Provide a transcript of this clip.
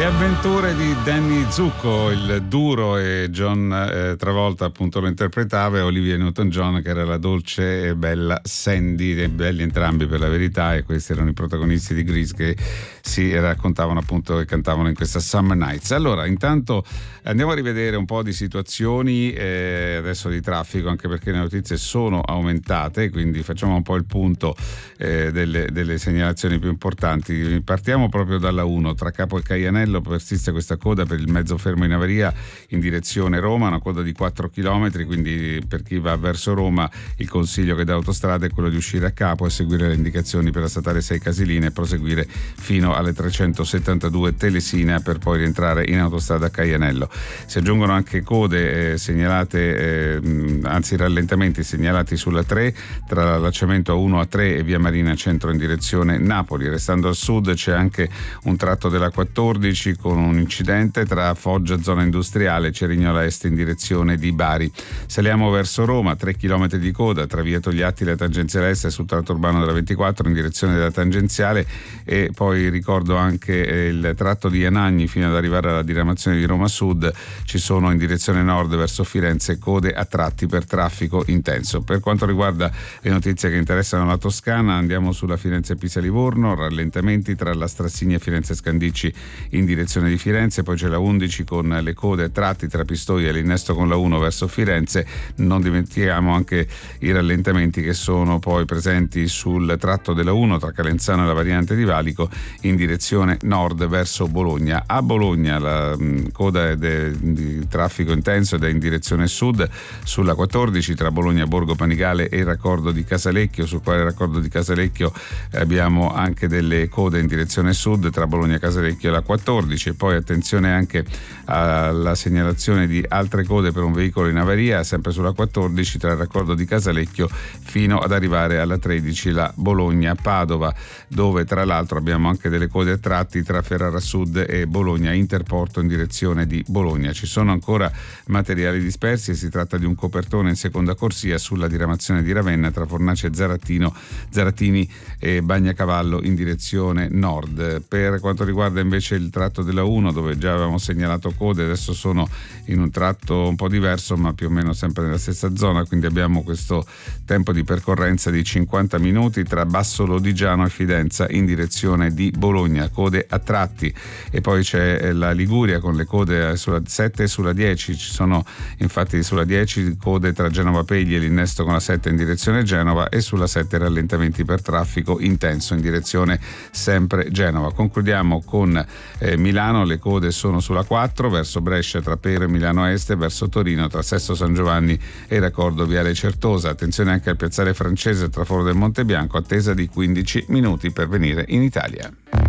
avventure di Danny Zucco, il duro, e John Travolta appunto lo interpretava, e Olivia Newton-John che era la dolce e bella Sandy, belli entrambi per la verità, e questi erano i protagonisti di Grease che si raccontavano appunto e cantavano in questa Summer Nights. Allora, intanto andiamo a rivedere un po' di situazioni adesso di traffico, anche perché le notizie sono aumentate, quindi facciamo un po' il punto delle segnalazioni più importanti. Partiamo proprio dalla 1, tra Capo e Caianello persiste questa coda per il mezzo fermo in avaria in direzione Roma, una coda di 4 km, quindi per chi va verso Roma il consiglio che dà Autostrade è quello di uscire a Capo e seguire le indicazioni per la statale 6 Casilina e proseguire fino alle 372 Telesina per poi rientrare in autostrada a Caianello. Si aggiungono anche code segnalate, anzi rallentamenti segnalati sulla 3 tra l'allacciamento A1 A3 e via Marina Centro in direzione Napoli. Restando al sud c'è anche un tratto della 14 con un incidente tra Foggia zona industriale e Cerignola Est in direzione di Bari. Saliamo verso Roma, 3 km di coda tra via Togliatti e la tangenziale est sul tratto urbano della 24 in direzione della tangenziale, e poi ricordo anche il tratto di Anagni fino ad arrivare alla diramazione di Roma Sud. Ci sono in direzione nord verso Firenze code a tratti per traffico intenso. Per quanto riguarda le notizie che interessano la Toscana, andiamo sulla Firenze-Pisa-Livorno, rallentamenti tra la Strassini e Firenze Scandicci in direzione di Firenze, poi c'è la 11 con le code a tratti tra Pistoia e l'innesto con la 1 verso Firenze. Non dimentichiamo anche i rallentamenti che sono poi presenti sul tratto della 1 tra Calenzano e la variante di Valico in direzione nord verso Bologna. A Bologna la coda è di traffico intenso ed è in direzione sud sulla 14 tra Bologna Borgo Panigale e il raccordo di Casalecchio, sul quale raccordo di Casalecchio abbiamo anche delle code in direzione sud tra Bologna Casalecchio e la 14. E poi attenzione anche alla segnalazione di altre code per un veicolo in avaria sempre sulla 14 tra il raccordo di Casalecchio fino ad arrivare alla 13 la Bologna-Padova, dove tra l'altro abbiamo anche delle code a tratti tra Ferrara Sud e Bologna Interporto in direzione di Bologna. Ci sono ancora materiali dispersi e si tratta di un copertone in seconda corsia sulla diramazione di Ravenna tra Fornace Zaratini e Bagnacavallo in direzione nord. Per quanto riguarda invece il tratto della 1, dove già avevamo segnalato code, adesso sono in un tratto un po' diverso ma più o meno sempre nella stessa zona, quindi abbiamo questo tempo di percorrenza di 50 minuti tra Basso Lodigiano e Fidenza in direzione di Bologna, code a tratti. E poi c'è la Liguria con le code sulla 7 e sulla 10, ci sono infatti sulla 10 code tra Genova Pegli e l'innesto con la 7 in direzione Genova, e sulla 7 rallentamenti per traffico intenso in direzione sempre Genova. Concludiamo con Milano, le code sono sulla 4 verso Brescia tra Pero e Milano Est e verso Torino tra Sesto San Giovanni e raccordo viale Certosa. Attenzione anche al piazzale francese tra Foro del Monte Bianco, attesa di 15 minuti per venire in Italia.